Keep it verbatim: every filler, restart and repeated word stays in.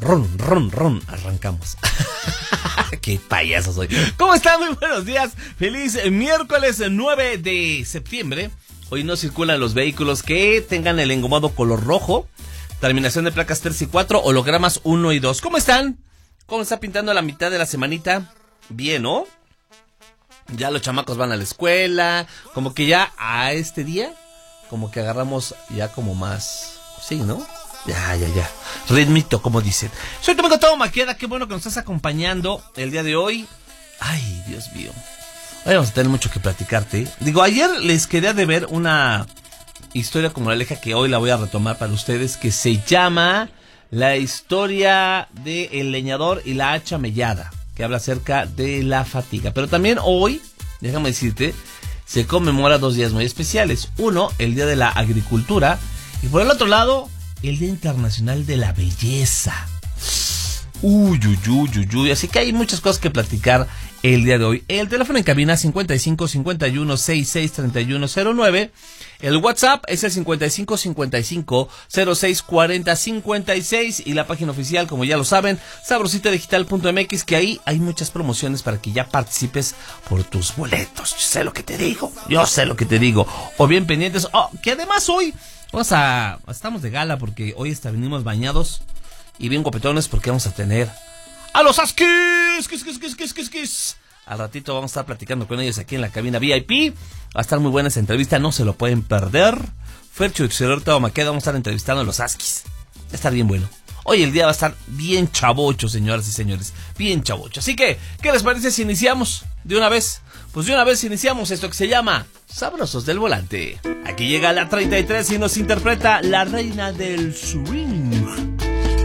ron, ron, ron, arrancamos. Qué payaso soy. ¿Cómo están? Muy buenos días. Feliz miércoles nueve de septiembre. Hoy no circulan los vehículos que tengan el engomado color rojo, terminación de placas tres y cuatro, hologramas uno y dos. ¿Cómo están? ¿Cómo está pintando la mitad de la semanita? Bien, ¿no? Ya los chamacos van a la escuela, como que ya a este día, como que agarramos ya como más, sí, ¿no? Ya, ya, ya. Ritmito, como dicen. Soy tu amigo Tavo Maqueda, qué bueno que nos estás acompañando el día de hoy. Ay, Dios mío. Hoy vamos a tener mucho que platicarte. Digo, ayer les quería de ver una historia como la leja que hoy la voy a retomar para ustedes, que se llama La historia de el leñador y la hacha mellada, que habla acerca de la fatiga. Pero también hoy, déjame decirte, se conmemora dos días muy especiales. Uno, el Día de la Agricultura, y por el otro lado, el Día Internacional de la Belleza. Uy, uy, uy, uy, uy. Así que hay muchas cosas que platicar el día de hoy. El teléfono en cabina cincuenta y cinco, cincuenta y uno, sesenta y seis, treinta y uno cero nueve. El WhatsApp es el cincuenta y cinco, cincuenta y cinco, cero seis, cuarenta, cincuenta y seis. Y la página oficial, como ya lo saben, sabrosita digital punto m x, que ahí hay muchas promociones para que ya participes por tus boletos. Yo sé lo que te digo, yo sé lo que te digo. O bien pendientes, oh, que además hoy vamos a, estamos de gala porque hoy está, venimos bañados y bien copetones porque vamos a tener a los Askis, kis, kis, kis, kis, kis, kis. Al ratito vamos a estar platicando con ellos aquí en la cabina V I P. Va a estar muy buena esa entrevista, no se lo pueden perder. Fercho y Xeror Tavo Maqueda, vamos a estar entrevistando a los Askis. Va a estar bien bueno. Hoy el día va a estar bien chavocho, señoras y señores. Bien chavocho. Así que, ¿qué les parece si iniciamos de una vez? Pues de una vez iniciamos esto que se llama Sabrosos del Volante. Aquí llega la treinta y tres y nos interpreta la reina del swing.